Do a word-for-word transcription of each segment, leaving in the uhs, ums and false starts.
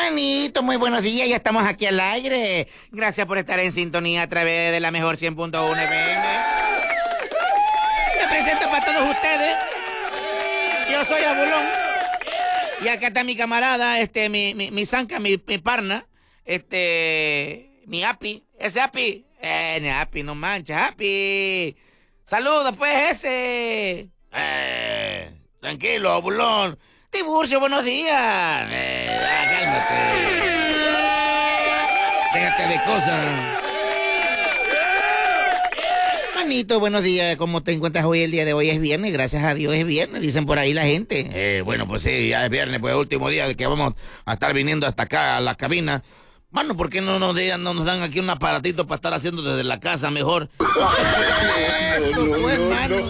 Manito, muy buenos días, ya estamos aquí al aire. Gracias por estar en sintonía a través de la mejor cien punto uno F M. Me presento para todos ustedes. Yo soy Abulón. Y acá está mi camarada, este, mi, mi, mi zanca, mi, mi parna, este, mi Api. Ese Api, eh, ni Api, no manches, Api. Saludos, pues, ese. Eh, tranquilo, Abulón. Tiburcio, buenos días. Eh, ah, cálmate. Déjate de cosas. Manito, buenos días. ¿Cómo te encuentras hoy? El día de hoy es viernes. Gracias a Dios es viernes, dicen por ahí la gente. Eh, bueno, pues sí, ya es viernes, pues el último día de que vamos a estar viniendo hasta acá a la cabina. Mano, ¿por qué no nos, de, no nos dan aquí un aparatito para estar haciendo desde la casa mejor? Eso, pues, mano.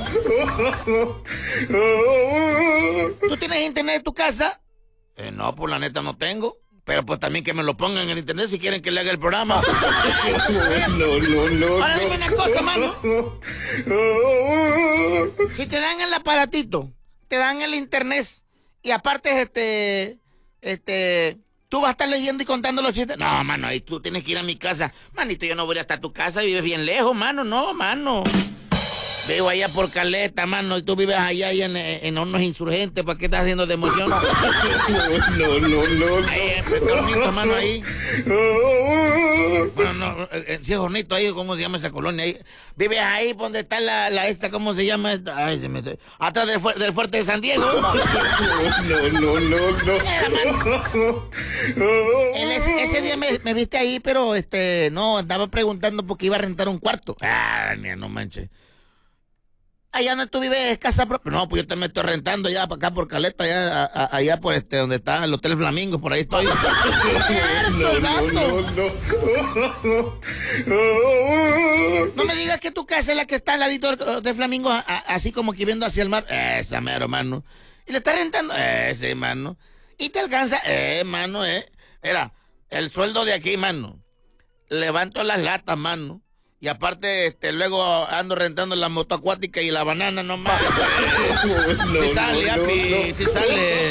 ¿Tú tienes internet en tu casa? Eh, no, pues la neta no tengo. Pero pues también que me lo pongan en el internet si quieren que le haga el programa. No, no, no. Ahora dime una cosa, mano. Si te dan el aparatito, te dan el internet y aparte este, este, tú vas a estar leyendo y contando los chistes. No, mano, ahí tú tienes que ir a mi casa. Manito, yo no voy hasta tu casa, vives bien lejos, mano, no, mano. Vivo allá por Caleta, mano, y tú vives allá, allá en, en Hornos Insurgentes. ¿Para qué estás haciendo de emoción? No, no, no, no. Ahí, en Hornito, mano, ahí. Bueno, no, sí es Hornito ahí, ¿cómo se llama esa colonia ahí? Vives ahí, donde está la, la esta, ¿cómo se llama esta? Ay, se me... Atrás del, fu del fuerte de San Diego. No, no, no, no. El, ese, ese día me, me viste ahí, pero este, no, andaba preguntando porque iba a rentar un cuarto. Ah, no manches. Allá donde tú vives, casa propia. No, pues yo también estoy rentando allá para acá por Caleta, allá, a, a, allá por este, donde está el Hotel Flamingo, por ahí estoy. No, no, no, no. No me digas que tu casa es la que está al ladito del Hotel Flamingo, a, a, así como que viendo hacia el mar. Esa, mero, hermano. Y le estás rentando. Ese, hermano. Y te alcanza, eh, mano, eh. Era, el sueldo de aquí, mano. Levanto las latas, mano. Y aparte, este, luego ando rentando la moto acuática y la banana nomás. No, Si sale, no, Api, no, no. si sale.